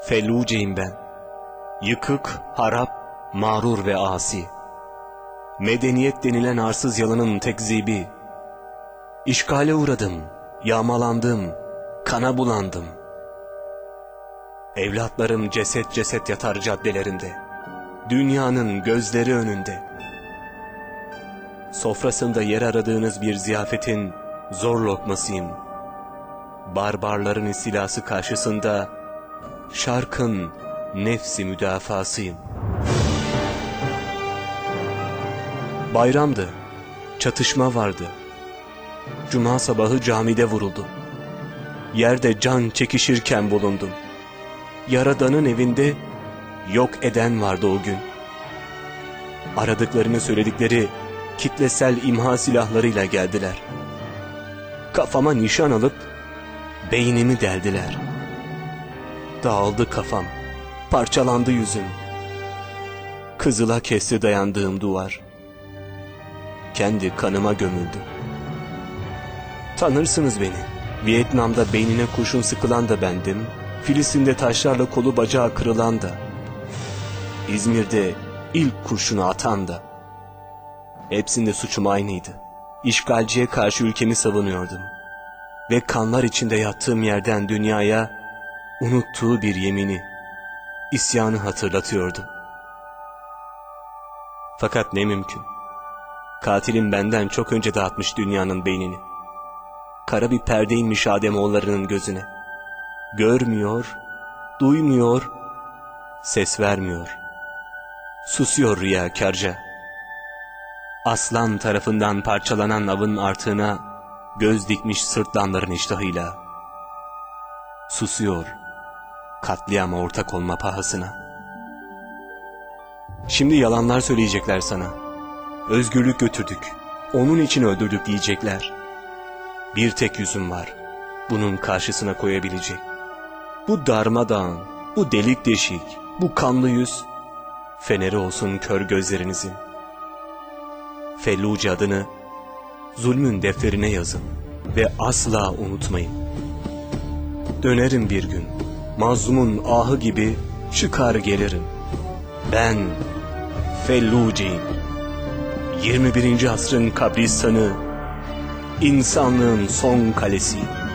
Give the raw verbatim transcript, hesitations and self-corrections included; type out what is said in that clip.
Felluce'yim ben. Yıkık, harap, mağrur ve asi. Medeniyet denilen arsız yalanın tekzibi. İşgale uğradım, yağmalandım, kana bulandım. Evlatlarım ceset ceset yatar caddelerinde. Dünyanın gözleri önünde. Sofrasında yer aradığınız bir ziyafetin zor lokmasıyım. Barbarların istilası karşısında şarkın nefsi müdafasıyım. Bayramdı, çatışma vardı. Cuma sabahı camide vuruldum. Yerde can çekişirken bulundum. Yaradanın evinde yok eden vardı o gün. Aradıklarını söyledikleri kitlesel imha silahlarıyla geldiler. Kafama nişan alıp beynimi deldiler. Dağıldı kafam, parçalandı yüzüm. Kızıla kesti dayandığım duvar. Kendi kanıma gömüldüm. Tanırsınız beni. Vietnam'da beynine kurşun sıkılan da bendim. Filistin'de taşlarla kolu bacağı kırılan da. İzmir'de ilk kurşunu atan da. Hepsinde suçum aynıydı. İşgalciye karşı ülkemi savunuyordum. Ve kanlar içinde yattığım yerden dünyaya unuttuğu bir yemini, isyanı hatırlatıyordum. Fakat ne mümkün. Katilim benden çok önce dağıtmış dünyanın beynini. Kara bir perde inmiş Ademoğullarının gözüne. Görmüyor, duymuyor, ses vermiyor. Susuyor riyakarca. Aslan tarafından parçalanan avın artığına göz dikmiş sırtlanların iştahıyla. Susuyor, katliama ortak olma pahasına. Şimdi yalanlar söyleyecekler sana. Özgürlük götürdük, onun için öldürdük diyecekler. Bir tek yüzüm var, bunun karşısına koyabilecek. Bu darmadağın, bu delik deşik, bu kanlı yüz, feneri olsun kör gözlerinizin. Felluce adını zulmün defterine yazın ve asla unutmayın. Dönerim bir gün, mazlumun ahı gibi çıkar gelirim. Ben Felluce'yim. yirmi birinci asrın kabristanı, insanlığın son kalesi.